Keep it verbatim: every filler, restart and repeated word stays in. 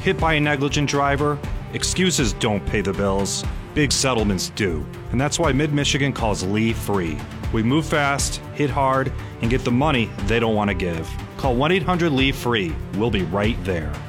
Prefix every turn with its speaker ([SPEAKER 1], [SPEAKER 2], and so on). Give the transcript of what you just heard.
[SPEAKER 1] Hit by a negligent driver? Excuses don't pay the bills. Big settlements do. And that's why Mid-Michigan calls Lee free. We move fast, hit hard, and get the money they don't want to give. Call one eight hundred L E A V E free. We'll be right there.